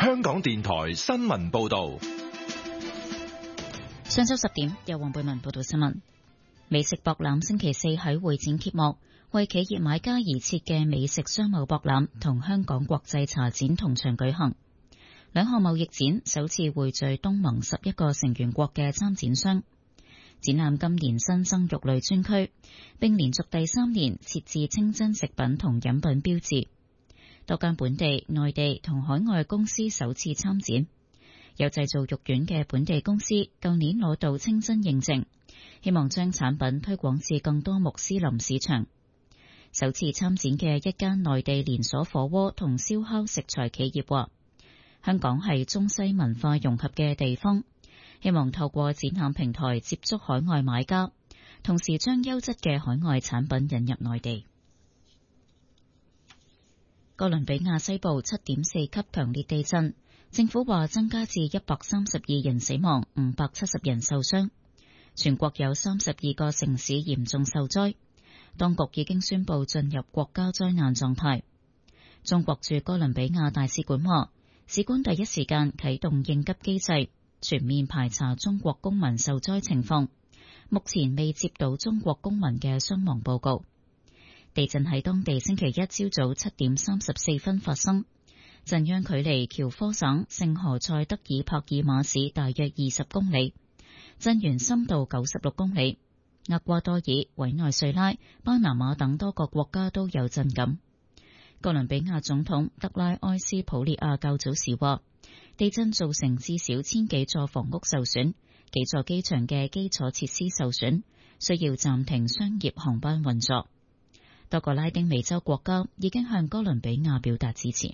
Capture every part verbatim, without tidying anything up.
香港電台新聞報道。 上晝十點，由黃貝文報道新聞。美食博覽星期四喺會展揭幕，為企業買家而設嘅美食商貿博覽同香港國際茶展同場舉行。兩項貿易展首次匯聚東盟十一個成員國嘅參展商。展覽今年新增肉類專區，並連續第三年設置清真食品同飲品標誌。多間本地、內地同海外公司首次參展。有製造肉丸嘅本地公司舊年攞到清真認證，希望將產品推廣至更多穆斯林市場。首次參展嘅一間內地連鎖火鍋同燒烤食材企業話，香港係中西文化融合嘅地方，希望透過展覽平台接觸海外買家，同時將優質嘅海外產品引入內地。哥倫比亞西部七點四級強烈地震，政府話增加至一百三十二人死亡，五百七十人受傷，全國有三十二個城市嚴重受災，當局已經宣布進入國家災難狀態。中國駐哥倫比亞大使館話，使館第一時間啟動應急機制，全面排查中國公民受災情況，目前未接到中國公民嘅傷亡報告。地震喺當地星期一朝早七點三十四分發生，震央距離喬科省聖何塞德爾帕爾馬市大約二十公里，震源深度九十六公里。厄瓜多爾、委內瑞拉、巴拿馬等多個國家都有震感。哥倫比亞總統德拉埃斯普列亞較早時話，地震造成至少千幾座房屋受損，幾座機場嘅基礎設施受損，需要暫停商業航班運作。多個拉丁美洲國家已經向哥倫比亞表達支持。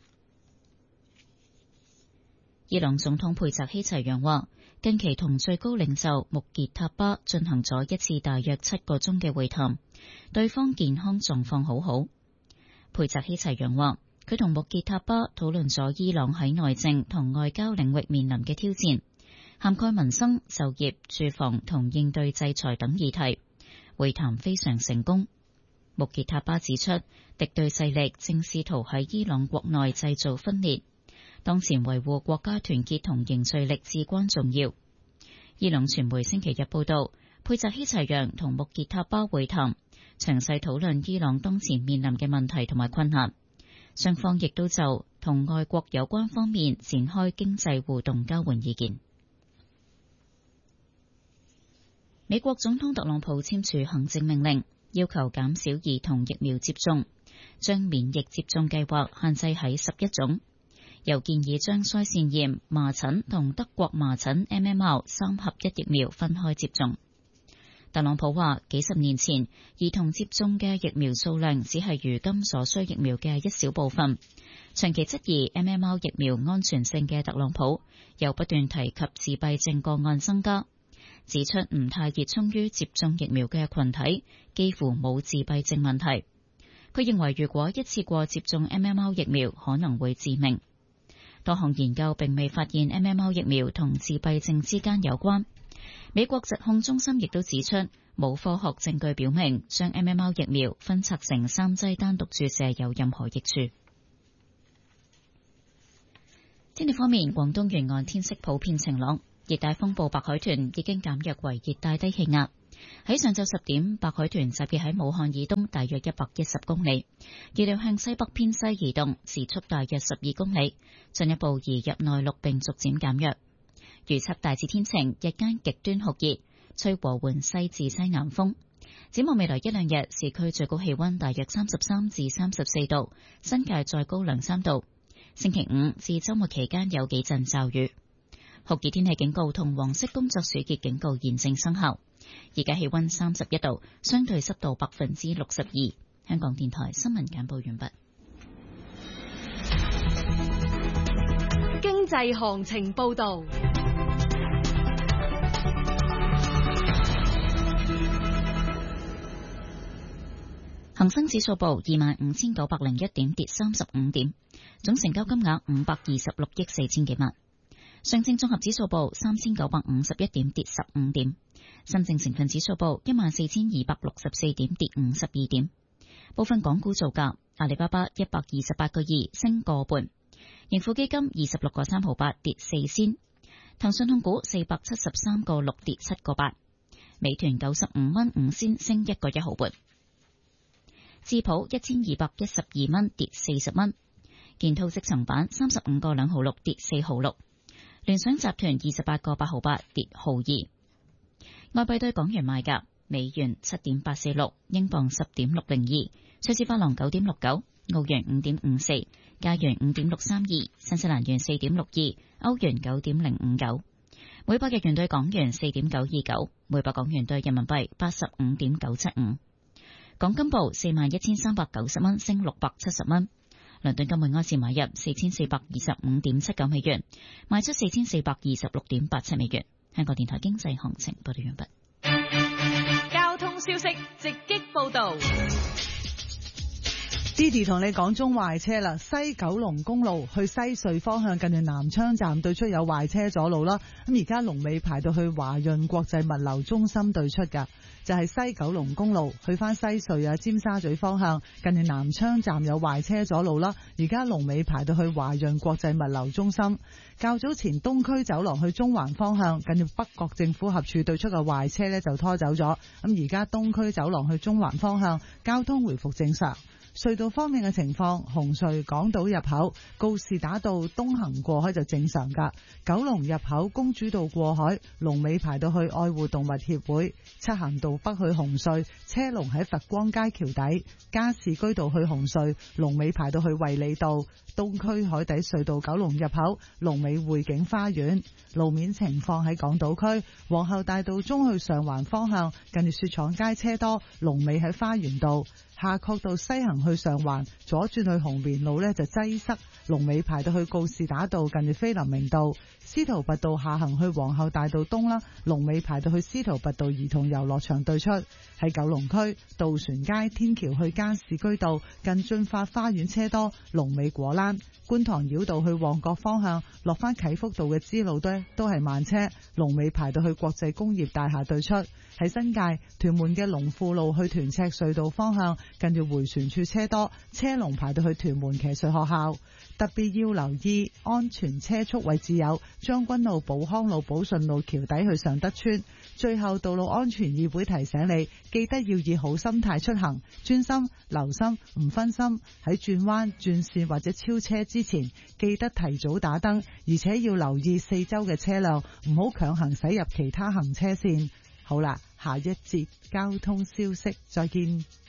伊朗總統佩澤希齊揚話，近期同最高領袖穆傑塔巴進行咗一次大約七個鐘嘅會談，對方健康狀況好好。佩澤希齊揚話，佢同穆傑塔巴討論咗伊朗喺內政同外交領域面臨嘅挑戰，涵蓋民生、就業、住房同應對制裁等議題。會談非常成功。穆傑塔巴指出，敵對勢力正試圖喺伊朗國內製造分裂，當前維護國家團結同凝聚力至關重要。伊朗傳媒星期日報道，佩澤希齊揚同穆傑塔巴會談，詳細討論伊朗當前面臨嘅問題同埋困難，雙方亦都就同外國有關方面展開經濟互動交換意見。美國總統特朗普簽署行政命令，要求減少兒童疫苗接種，將免疫接種計劃限制喺十一種，又建議將腮腺炎、麻疹同德國麻疹 M M R 三合一疫苗分開接種。特朗普話，幾十年前兒童接種嘅疫苗數量只係如今所需疫苗嘅一小部分。長期質疑 M M R 疫苗安全性嘅特朗普，又不斷提及自閉症個案增加，指出唔太熱衷於接種疫苗嘅群體幾乎冇自閉症問題。佢認為如果一次過接種 M M R 疫苗可能會致命。多項研究並未發現 M M R 疫苗同自閉症之間有關。美國疾控中心亦都指出，冇科學證據表明將 M M R 疫苗分拆成三劑單獨注射有任何益處。天氣方面，廣東沿岸天色普遍晴朗。熱帶風暴白海豚已經減弱為熱帶低氣壓。喺上晝十點，白海豚集結喺武漢以東大約一百一十公里，預料向西北偏西移動，時速大約十二公里，進一步移入內陸並逐漸減弱。預測大致天晴，日間極端酷熱，吹和緩西至西南風。展望未來一兩日，市區最高氣溫大約三十三至三十四度，新界再高兩三度。星期五至週末期間有幾陣驟雨。酷熱天氣警告同黃色工作暑熱警告現正生效。而家氣溫三十一度，相對濕度百分之六十二。香港電台新聞簡報完畢。 經濟行情報道。 恒生指數報二萬五千九百零一點，跌三十五點，總成交金額五百二十六億四千幾萬。上證綜合指數報三千九百五十一點，跌十五點。深證成分指數報一萬四千二百六十四點，跌五十二點。部分港股造價，阿里巴巴一百二十八個二升個半， 盈富基金二十六個三毫八跌四仙，騰訊控股四百七十三個六跌七個八，美團九十五蚊五仙升一個一毫半，智普一千二百一十二蚊跌四十蚊，建滔積層板三十五個兩毫六跌四毫六，聯想集團二十八個八毫八跌毫二。外幣對港元賣價：美元七點八四六，英鎊十點六零二，瑞士法郎九點六九，澳元五點五四，加元五點六三二，新西蘭元四點六二，歐元九點零五九，每百日元對港元四點九二九，每百港元對人民幣八十五點九七五。港金報四萬一千三百九十蚊，升六百七十蚊。倫敦金每盎司買入四千四百二十五點七九美元，賣出四千四百二十六點八七美元。香港電台經濟行情報道完畢。 交通消息直擊報道。 Didi 同你講中壞車啦，西九龍公路去西隧方向近住南昌站對出有壞車阻路啦。咁而家龍尾排到去華潤國際物流中心對出噶，就係西九龍公路去翻西隧啊尖沙咀方向近住南昌站有壞車阻路啦。而家龍尾排到去華潤國際物流中心。較早前東區走廊去中環方向近住北角政府合署對出嘅壞車呢就拖走咗。咁而家東區走廊去中環方向交通回復正常。隧道方面嘅情況，紅隧港島入口告士打道東行過海就正常噶，九龍入口公主道過海龍尾排到去愛護動物協會，漆咸道北去紅隧車龍喺佛光街橋底，加士居道去紅隧龍尾排到去衛理道，東區海底隧道九龍入口龍尾匯景花園。路面情況喺港島區皇后大道中去上環方向近住雪廠街車多，龍尾喺花園道。夏慤道西行去上環左轉去紅棉路呢就擠塞，龍尾排到去告士打道近住菲林明道。司徒拔道下行去皇后大道東啦，龍尾排到去司徒拔道兒童遊樂場對出。喺九龍區渡船街天橋去加士居道近駿發花園車多，龍尾果欄。觀塘繞道去旺角方向落翻啟福道嘅支路都都係慢車，龍尾排到去國際工業大廈對出。喺新界屯門嘅龍富路去屯赤隧道方向近住回旋處車多，車龍排到去屯門騎術學校。特別要留意安全車速位置有將軍澳寶康路寶順路橋底去尚德村。最後道路安全議會提醒你，記得要以好心態出行，專心留心唔分心，喺轉彎轉線或者超車之前記得提早打燈，而且要留意四周嘅車輛，唔好強行駛入其他行車線。好啦，下一節交通消息再見。